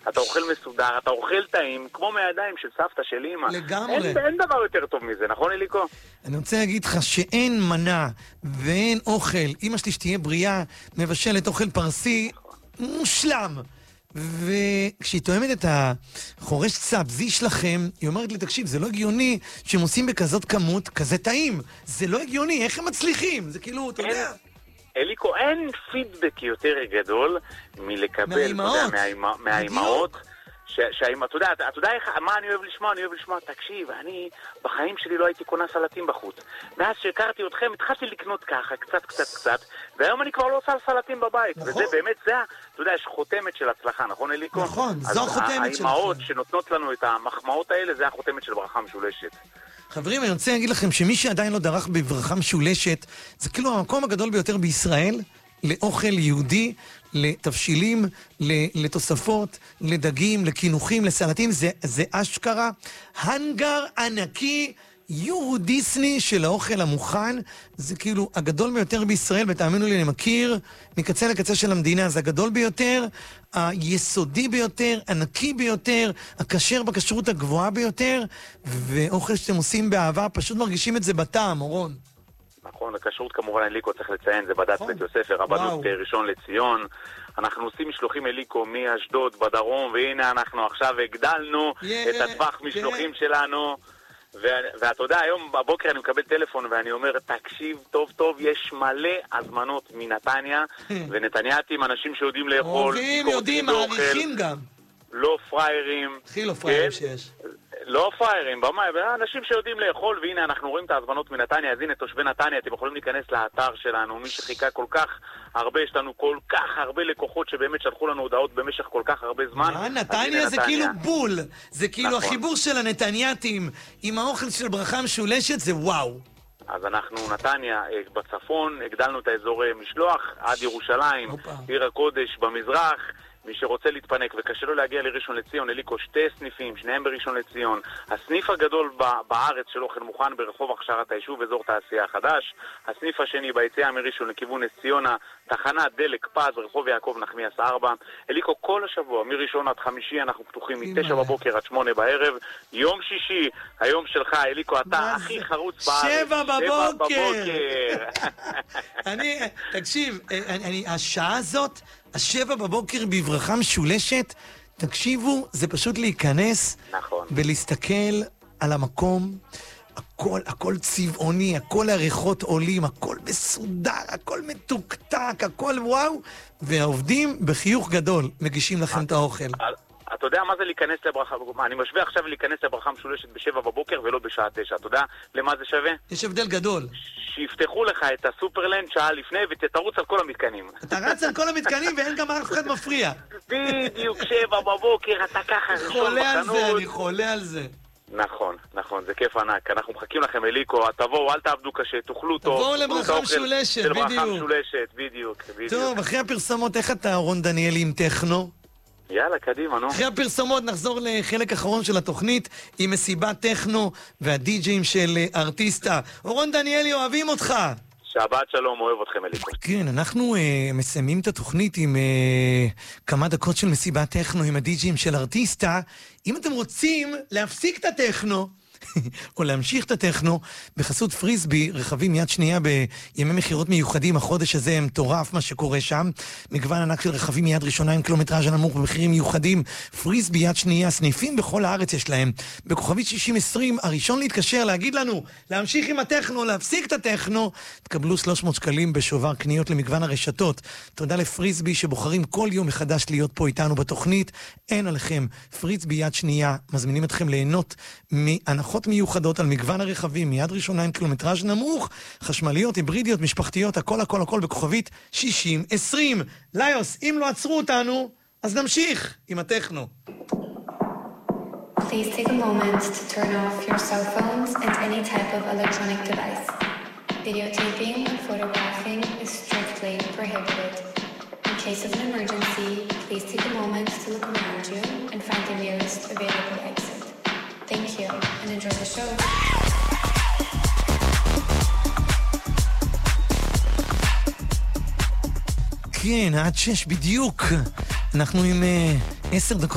אתה אוכל מסודר, אתה אוכל טעים, כמו מהידיים של סבתא של אמא. לגמרי. אין דבר יותר טוב מזה, נכון אליקו? אני רוצה להגיד לך שאין מנה ואין אוכל. אמא שלי שתהיה בריאה, מבשלת אוכל פרסי, מושלם. וכשהיא תואמת את החורש סבזי שלכם, היא אומרת לי, תקשיב, זה לא הגיוני שהם עושים בכזאת כמות, כזה טעים. זה לא הגיוני, איך הם מצליחים? זה כאילו, אתה יודע... אליקו, אין פידבק יותר גדול מלקבל מהאימהות. אתה יודע מה אני אוהב לשמוע? אני אוהב לשמוע, תקשיב, אני בחיים שלי לא הייתי קונה סלטים בחוץ. מאז שהכרתי אתכם, התחלתי לקנות ככה, קצת, והיום אני כבר לא עושה סלטים בבית. נכון. וזה באמת, אתה יודע, יש חותמת של הצלחה, נכון אליקו? נכון, זו החותמת שלכם. האימהות שנותנות לנו את המחמאות האלה, זה החותמת של ברכה משולשת. חברים, אני רוצה להגיד לכם שמי שעדיין לא דרך בברכה משולשת, זה כאילו המקום הגדול ביותר בישראל לאוכל יהודי, לתבשילים, לתוספות, לדגים, לכינוחים, לסלטים, זה אשכרה הנגר ענקי יורו-דיסני של האוכל המוכן. זה כאילו הגדול ביותר בישראל, ותאמינו לי, אני מכיר מקצה לקצה של המדינה, זה הגדול ביותר, היסודי ביותר, ענקי ביותר, הכשר בכשרות הגבוהה ביותר, ואוכל שאתם עושים באהבה, פשוט מרגישים את זה בטעם, אורון. נכון, הכשרות כמובן אליקו צריך לציין, זה בד"ץ בית יוסף, רבנות ראשון לציון. אנחנו עושים משלוחים אליקו מאשדוד בדרום, והנה אנחנו עכשיו הגדלנו את הטווח משלוחים שלנו. ואתה יודע, היום בבוקר אני מקבל טלפון ואני אומר, תקשיב טוב, יש מלא הזמנות מנתניה, ונתניאתים, אנשים שיודעים לאכול, יודעים, מעריכים גם. לא פריירים. הכי לא פריירים שיש. לא פריירים, אנשים שיודעים לאכול, והנה אנחנו רואים את ההזמנות מנתניה, אז הנה תושבי נתניה, אתם יכולים להיכנס לאתר שלנו, מי שחיכה כל כך הרבה, יש לנו כל כך הרבה לקוחות שבאמת שלחו לנו הודעות במשך כל כך הרבה זמן. נתניה זה כאילו בול, זה כאילו החיבור של הנתנייתים עם האוכל של ברכה משולשת, זה וואו. אז אנחנו נתניה בצפון, הגדלנו את האזור משלוח עד ירושלים, עיר הקודש במזרח. מי שרוצה להתפנק וקשה לו להגיע לראשון לציון, אליקו 2 סניפים, שניהם בראשון לציון. הסניף הגדול בארץ של אוכל מוכן ברחוב הכשרת היישוב, אזור תעשייה חדש. הסניף השני ביציאה מראשון לכיוון נס ציונה, תחנת דלק פז, רחוב יעקב נחמיאס 4. אליקו, כל השבוע, מראשון עד חמישי, אנחנו פתוחים מ-9 בבוקר עד 8 בערב. יום שישי, היום שלך, אליקו, אתה הכי חרוץ בארץ. 7 בבוקר. תקשיב, השעה הזאת, 7 בבוקר בברכה משולשת, תקשיבו, זה פשוט להיכנס ולהסתכל על המקום, הכל צבעוני, הכל הריחות עולים, הכל מסודר, הכל מתוקתק, הכל וואו, והעובדים בחיוך גדול מגישים לכם את האוכל. אתה יודע מה זה להיכנס לברכה? אני משווה עכשיו להיכנס לברכה משולשת ב7 בבוקר ולא בשעה 9. אתה יודע למה זה שווה? יש הבדל גדול. שיפתחו לך את הסופרלנד שעה לפני ותתרוץ על כל המתקנים. אתה רץ על כל המתקנים ואין גם אף אחד מפריע. בדיוק, 7 בבוקר, אתה ככה ראשון בחנות. אני חולה על זה. נכון, זה כיף ענק. אנחנו מחכים לכם אליקו, תבואו, אל תעבדו קשה, תאכלו טוב. תבואו לברכה משולשת, בדיוק. טוב, אחרי הפרסמות, איך אתה רון דניאלי עם טכנו? יאללה, קדימה, נו. אחרי הפרסומות נחזור לחלק אחרון של התוכנית עם מסיבת טכנו והדי-ג'ים של ארטיסטה. רון דניאלי, אוהבים אותך. שבת שלום, אוהב אתכם אליקו. כן, אנחנו מסיימים את התוכנית עם כמה דקות של מסיבת טכנו עם הדי-ג'ים של ארטיסטה. אם אתם רוצים להפסיק את הטכנו או להמשיך את הטכנו בחסות פריסבי, רכבים יד שנייה בימי מחירות מיוחדים, החודש הזה מטורף מה שקורה שם, מגוון ענק של רכבים מיד ראשונה עם קילומטראז' הנמוך במחירים מיוחדים. פריסבי יד שנייה, סניפים בכל הארץ יש להם. בכוכבית 6020, הראשון להתקשר להגיד לנו להמשיך עם הטכנו, להפסיק את הטכנו, תקבלו 300 שקלים בשובר קניות למגוון הרשתות. תודה לפריסבי שבוחרים כל יום מחדש להיות פה איתנו בתוכנית. אין עליכם, פריסבי יד שנייה מזמינים אתכם ליהנות מהנחות מיוחדות על מגוון הרכבים מיד ראשונה עם קילומטראז' נמוך, חשמליות, היברידיות, משפחתיות, הכל בכוכבית 6020. ליוס, אם לא עצרו אותנו, אז נמשיך עם הטכנו. Please take a moment to turn off your cell phones and any type of electronic device. Videotaping and photographing is strictly prohibited. In case of an emergency, please take a moment to look around you and find the nearest available exit. Thank you and enjoy the show. כן, עד 6 בדיוק. אנחנו עם 10 דקות